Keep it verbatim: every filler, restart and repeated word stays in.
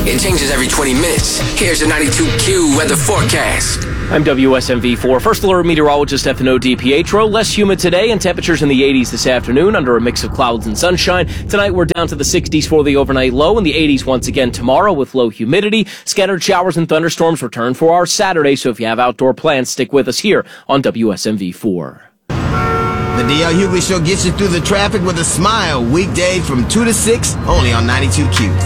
It changes every twenty minutes. Here's your ninety-two Q weather forecast. I'm W S M V four First Alert Meteorologist Stefano DiPietro. Less humid today and temperatures in the eighties this afternoon under a mix of clouds and sunshine. Tonight we're down to the sixties for the overnight low and the eighties once again tomorrow with low humidity. Scattered showers and thunderstorms return for our Saturday, so if you have outdoor plans, stick with us here on W S M V four. The D L Hughley Show gets you through the traffic with a smile. Weekday from two to six, only on ninety-two Q.